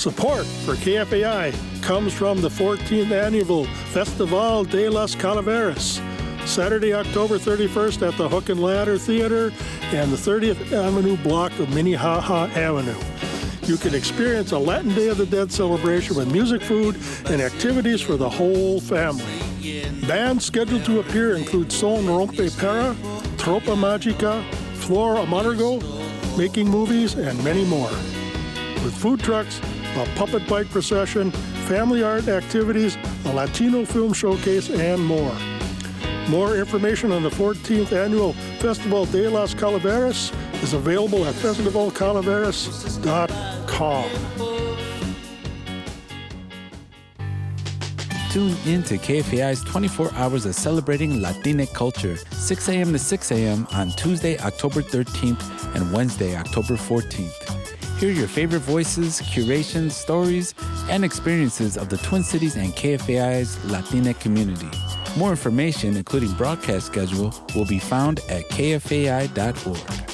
Support for KFAI comes from the 14th Annual Festival de las Calaveras, Saturday, October 31st at the Hook and Ladder Theater and the 30th Avenue block of Minnehaha Avenue. You can experience a Latin Day of the Dead celebration with music, food, and activities for the whole family. Bands scheduled to appear include Son Rompe Para, Tropa Magica, Flor Amargo, Making Movies, and many more. With food trucks, a puppet bike procession, family art activities, a Latino film showcase, and more. More information on the 14th Annual Festival de las Calaveras is available at festivalcalaveras.com. Tune in to KFAI's 24 hours of celebrating Latinx culture, 6 a.m. to 6 a.m. on Tuesday, October 13th and Wednesday, October 14th. Hear your favorite voices, curations, stories, and experiences of the Twin Cities and KFAI's Latinx community. More information, including broadcast schedule, will be found at kfai.org.